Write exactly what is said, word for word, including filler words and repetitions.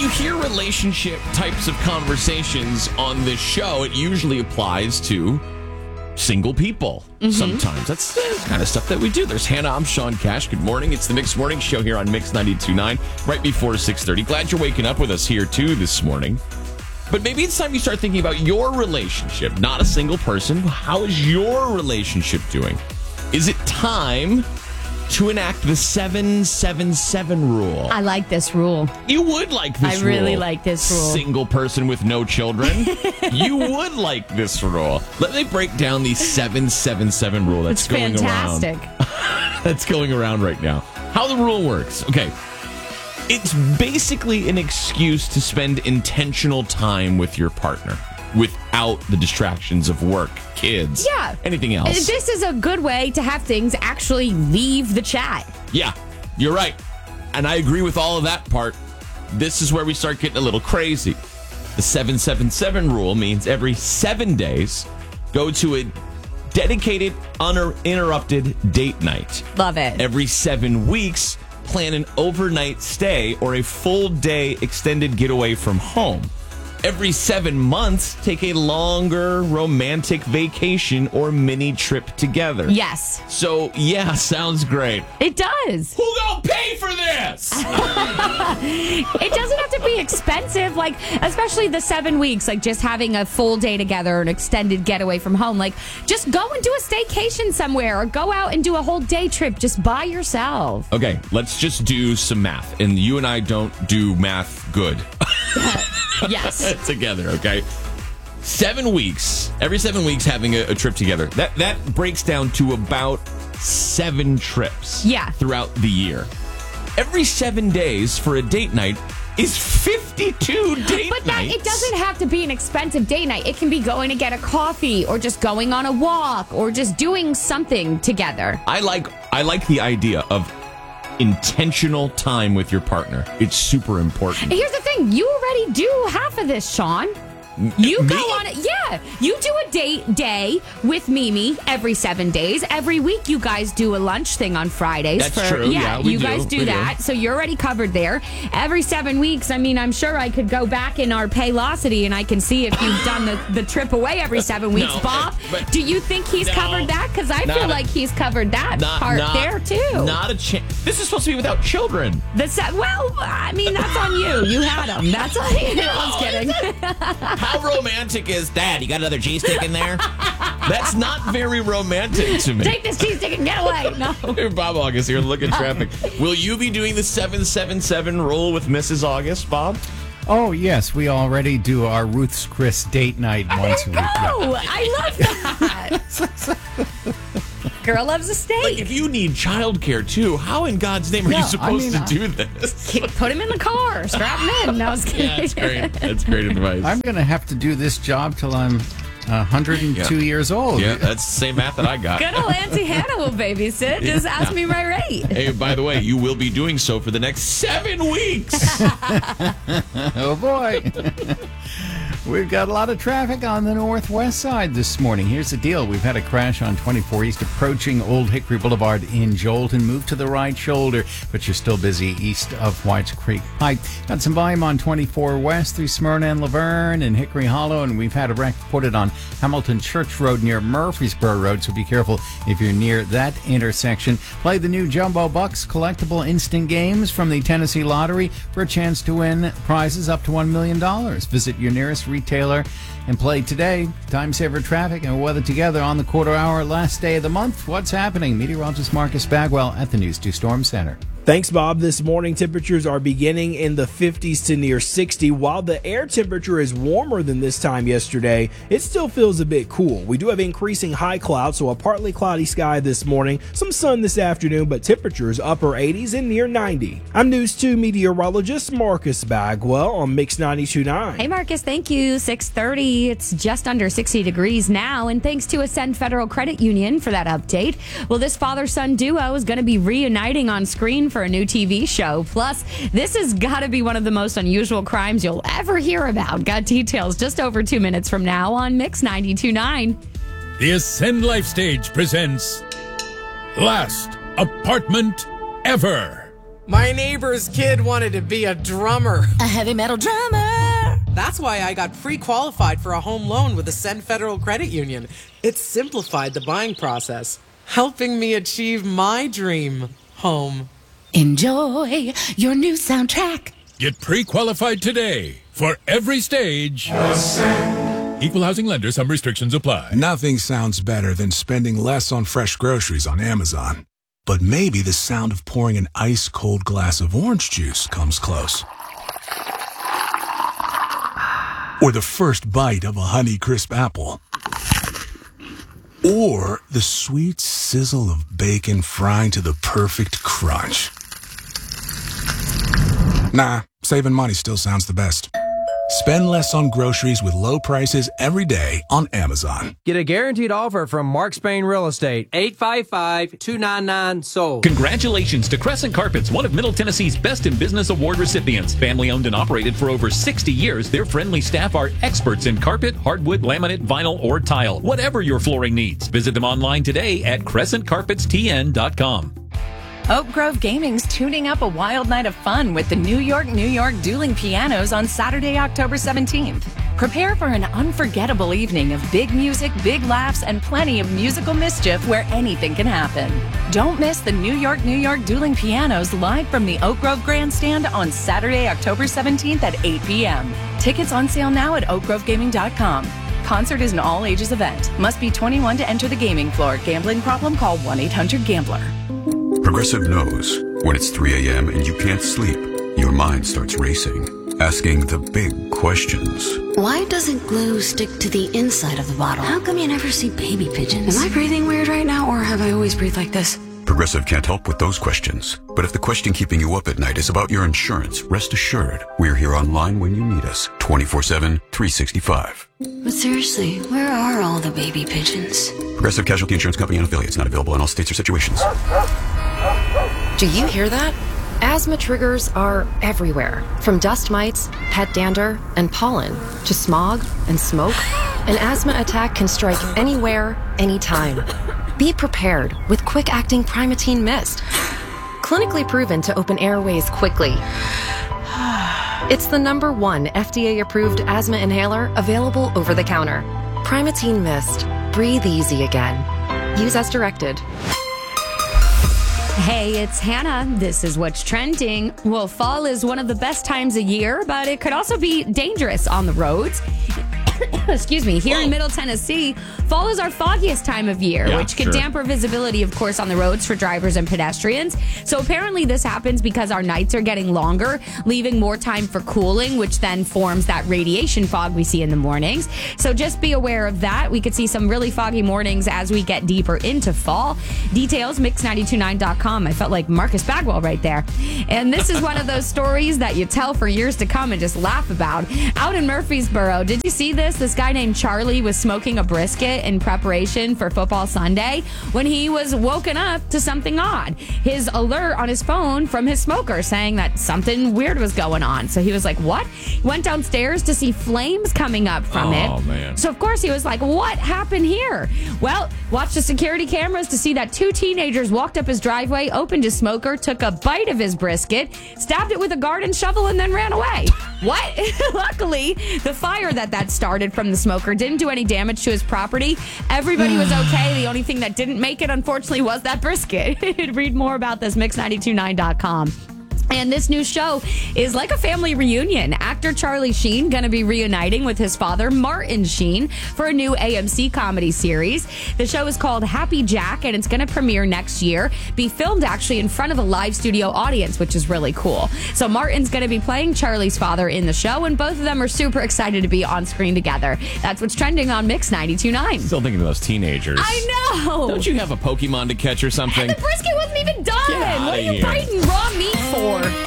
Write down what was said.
you hear relationship types of conversations on this show, it usually applies to single people. Mm-hmm. Sometimes that's the kind of stuff that we do. There's Hannah. I'm Sean Cash. Good morning. It's the Mix Morning Show here on Mix ninety-two point nine, right before six thirty. Glad you're waking up with us here, too, this morning. But maybe it's time you start thinking about your relationship, not a single person. How is your relationship doing? Is it time to enact the seven seven seven rule? I like this rule. You would like this I rule. I really like this rule. Single person with no children. You would like this rule. Let me break down the seven seven seven rule that's it's going fantastic. around. That's going around right now. How the rule works. Okay. It's basically an excuse to spend intentional time with your partner without the distractions of work, kids, yeah, anything else. This is a good way to have things actually leave the chat. Yeah, you're right. And I agree with all of that part. This is where we start getting a little crazy. The seven seven seven rule means every seven days, go to a dedicated, uninterrupted date night. Love it. Every seven weeks, plan an overnight stay or a full day extended getaway from home. Every seven months, take a longer romantic vacation or mini trip together. Yes. So, yeah, sounds great. It does. Who gonna pay for this? It doesn't have to be expensive, like, especially the seven weeks, like just having a full day together, an extended getaway from home. Like, just go and do a staycation somewhere or go out and do a whole day trip just by yourself. Okay, let's just do some math. And you and I don't do math good. Yes. Together, okay? Seven weeks, every seven weeks having a, a trip together. That that breaks down to about seven trips yeah. throughout the year. Every seven days for a date night is fifty-two date but that, nights. It doesn't have to be an expensive date night. It can be going to get a coffee or just going on a walk or just doing something together. I like I like the idea of intentional time with your partner. It's super important. Here's the thing. You already do half of this, Sean. You Me? go on it. Yeah. You do a date day with Mimi every seven days. Every week you guys do a lunch thing on Fridays. That's for, true. Yeah, Yeah, we you do. guys do We that. do. So you're already covered there. Every seven weeks, I mean, I'm sure I could go back in our Paylocity and I can see if you've done the, the trip away every seven weeks. No, Bob, but- do you think he's No, covered that? Because I feel a- like he's covered that Not, part not, there, too. Not a chance. This is supposed to be without children. The se- well, I mean, that's on you. You had them. That's on you. I was kidding. How romantic is that? You got another G-stick in there? That's not very romantic to me. Take this cheese stick and get away. No. Bob August here, look at traffic. Will you be doing the seven seven seven rule with Missus August, Bob? Oh, yes. We already do our Ruth's Chris date night once a week. Oh, I love that. Girl loves a steak. Like, if you need childcare, too, how in God's name are Yeah, you I supposed mean, to do this? Put him in the car. Strap him in. No, I was kidding. Yeah, that's great. That's great advice. I'm going to have to do this job till I'm one hundred two Yeah. years old. Yeah, that's the same math that I got. Good old Auntie Hannah will babysit. Just ask me my rate. Hey, by the way, you will be doing so for the next seven weeks. Oh, boy. We've got a lot of traffic on the northwest side this morning. Here's the deal. We've had a crash on twenty-four East approaching Old Hickory Boulevard in Jolton. Move to the right shoulder, but you're still busy east of Whites Creek Pike. Got some volume on twenty-four West through Smyrna and Laverne and Hickory Hollow, and we've had a wreck reported on Hamilton Church Road near Murfreesboro Road, so be careful if you're near that intersection. Play the new Jumbo Bucks collectible instant games from the Tennessee Lottery for a chance to win prizes up to one million dollars. Visit your nearest retailer and play today. Time saver traffic and weather together on the quarter hour last day of the month. What's happening? Meteorologist Marcus Bagwell at the News two Storm Center. Thanks, Bob. This morning, temperatures are beginning in the fifties to near sixty. While the air temperature is warmer than this time yesterday, it still feels a bit cool. We do have increasing high clouds, so a partly cloudy sky this morning, some sun this afternoon, but temperatures upper eighties and near ninety. I'm News two meteorologist Marcus Bagwell on Mix ninety-two point nine. Hey, Marcus, thank you. six thirty. It's just under sixty degrees now, and thanks to Ascend Federal Credit Union for that update. Well, this father-son duo is going to be reuniting on screen for a new T V show. Plus, this has got to be one of the most unusual crimes you'll ever hear about. Got details just over two minutes from now on Mix ninety-two point nine. The Ascend Life Stage presents Last Apartment Ever. My neighbor's kid wanted to be a drummer. A heavy metal drummer. That's why I got pre-qualified for a home loan with Ascend Federal Credit Union. It simplified the buying process, helping me achieve my dream home. Enjoy your new soundtrack. Get pre-qualified today for every stage. Equal housing lender. Some restrictions apply. Nothing sounds better than spending less on fresh groceries on Amazon. But maybe the sound of pouring an ice-cold glass of orange juice comes close. Or the first bite of a Honeycrisp apple. Or the sweet sizzle of bacon frying to the perfect crunch. Nah, saving money still sounds the best. Spend less on groceries with low prices every day on Amazon. Get a guaranteed offer from Mark Spain Real Estate. eight five five, two nine nine, sold. Congratulations to Crescent Carpets, one of Middle Tennessee's Best in Business Award recipients. Family owned and operated for over sixty years, their friendly staff are experts in carpet, hardwood, laminate, vinyl, or tile. Whatever your flooring needs, visit them online today at crescent carpets t n dot com. Oak Grove Gaming's tuning up a wild night of fun with the New York, New York Dueling Pianos on Saturday, October seventeenth. Prepare for an unforgettable evening of big music, big laughs, and plenty of musical mischief where anything can happen. Don't miss the New York, New York Dueling Pianos live from the Oak Grove Grandstand on Saturday, October seventeenth at eight p.m. Tickets on sale now at oak grove gaming dot com. Concert is an all-ages event. Must be twenty-one to enter the gaming floor. Gambling problem? Call one eight hundred gambler. Progressive knows when it's three a.m. and you can't sleep, your mind starts racing, asking the big questions. Why doesn't glue stick to the inside of the bottle? How come you never see baby pigeons? Am I breathing weird right now, or have I always breathed like this? Progressive can't help with those questions. But if the question keeping you up at night is about your insurance, rest assured, we're here online when you need us, twenty-four seven, three sixty-five. But seriously, where are all the baby pigeons? Progressive Casualty Insurance Company and affiliates, not available in all states or situations. Do you hear that? Asthma triggers are everywhere, from dust mites, pet dander, and pollen, to smog and smoke. An asthma attack can strike anywhere, anytime. Be prepared with quick-acting Primatene Mist. Clinically proven to open airways quickly. It's the number one F D A-approved asthma inhaler available over the counter. Primatene Mist. Breathe easy again. Use as directed. Hey, it's Hannah. This is what's trending. Well, fall is one of the best times of year, but it could also be dangerous on the roads. Excuse me. Here in Middle Tennessee, fall is our foggiest time of year, yeah, which could sure. damper visibility, of course, on the roads for drivers and pedestrians. So apparently this happens because our nights are getting longer, leaving more time for cooling, which then forms that radiation fog we see in the mornings. So just be aware of that. We could see some really foggy mornings as we get deeper into fall. Details, mix nine two nine dot com. I felt like Marcus Bagwell right there. And this is one of those stories that you tell for years to come and just laugh about. Out in Murfreesboro, did you see this? This guy named Charlie was smoking a brisket in preparation for football Sunday when he was woken up to something odd. His alert on his phone from his smoker saying that something weird was going on. So he was like, what? He went downstairs to see flames coming up from oh, it. Oh, man. So, of course, he was like, what happened here? Well, watched the security cameras to see that two teenagers walked up his driveway, opened his smoker, took a bite of his brisket, stabbed it with a garden shovel, and then ran away. What? Luckily, the fire that that started from the smoker didn't do any damage to his property. Everybody was okay. The only thing that didn't make it, unfortunately, was that brisket. Read more about this, mix nine two nine dot com. And this new show is like a family reunion. Actor Charlie Sheen going to be reuniting with his father, Martin Sheen, for a new A M C comedy series. The show is called Happy Jack, and it's going to premiere next year. Be filmed actually in front of a live studio audience, which is really cool. So Martin's going to be playing Charlie's father in the show, and both of them are super excited to be on screen together. That's what's trending on Mix ninety-two point nine. Still thinking of those teenagers. I know. Don't you have a Pokemon to catch or something? And the brisket wasn't even done. What are you here. biting raw meat for?